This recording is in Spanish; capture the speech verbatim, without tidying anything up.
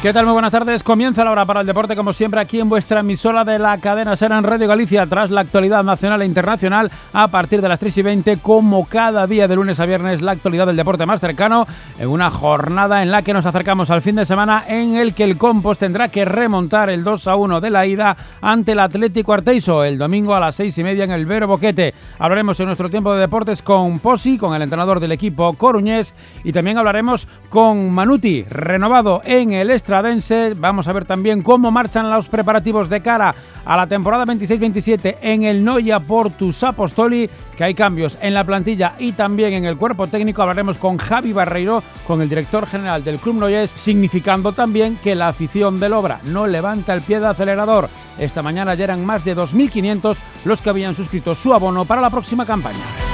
¿Qué tal? Muy buenas tardes. Comienza la hora para el deporte, como siempre, aquí en vuestra emisora de la cadena SER en Radio Galicia, tras la actualidad nacional e internacional, a partir de las tres y veinte, como cada día de lunes a viernes, la actualidad del deporte más cercano, en una jornada en la que nos acercamos al fin de semana, en el que el Compos tendrá que remontar el dos a uno de la ida ante el Atlético Arteiso, el domingo a las seis y media en el Vero Boquete. Hablaremos en nuestro tiempo de deportes con Posi, con el entrenador del equipo coruñés, y también hablaremos con Manuti, renovado en el Extra Dense. Vamos a ver también cómo marchan los preparativos de cara a la temporada veintiséis veintisiete en el Noia Portus Apostoli, que hay cambios en la plantilla y también en el cuerpo técnico. Hablaremos con Javi Barreiro, con el director general del Club Noyés, significando también que la afición del Obra no levanta el pie de acelerador. Esta mañana ya eran más de dos mil quinientos los que habían suscrito su abono para la próxima campaña.